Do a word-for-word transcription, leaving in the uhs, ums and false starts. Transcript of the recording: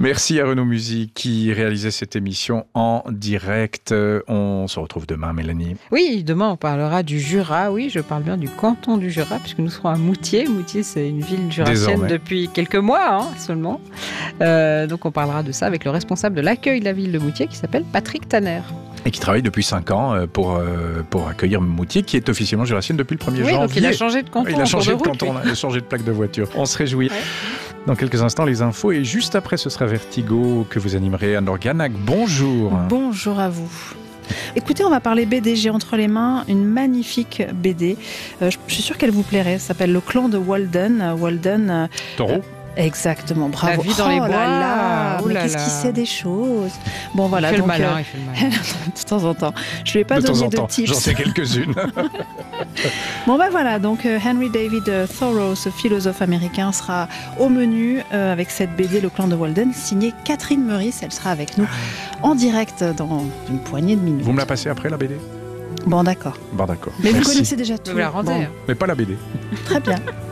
Merci à Renaud Musy qui réalisait cette émission en direct. On se retrouve demain, Mélanie. Oui, demain on parlera du Jura. Oui, je parle bien du canton du Jura puisque nous serons à Moutier. Moutier, c'est une ville jurassienne Désormais. depuis quelques mois hein, seulement. Euh, donc on parlera de ça avec le responsable de l'accueil de la ville de Moutier qui s'appelle Patrick Tanner. Et qui travaille depuis cinq ans pour, pour accueillir Moutier, qui est officiellement jurassienne depuis le premier oui, janvier. Donc il a changé de canton. Il a changé de, de route, canton, il a changé de plaque de voiture. On se réjouit. Ouais. Dans quelques instants, les infos. Et juste après, ce sera Vertigo que vous animerez. Anne Organac, bonjour. Bonjour à vous. Écoutez, on va parler B D. J'ai entre les mains une magnifique B D. Euh, je suis sûre qu'elle vous plairait. Ça s'appelle Le Clan de Walden. Walden. Euh, Taureau. Exactement, bravo. La vie dans oh les bois. Là là, oh mais là qu'est-ce qu'il sait des choses. Bon voilà, il fait donc le malin, euh, il fait le malin. de temps en temps. Je lui ai pas de donné temps en de temps. tips. J'en sais quelques-unes. Bon ben voilà, donc euh, Henry David Thoreau, ce philosophe américain, sera au menu euh, avec cette B D Le Clan de Walden, signée Catherine Meurice. Elle sera avec nous en direct dans une poignée de minutes. Vous me la passez après la B D ? Bon d'accord. Bon d'accord. Mais Merci. Vous connaissez déjà tout. Vous la rendez. Bon. Mais pas la B D. Très bien.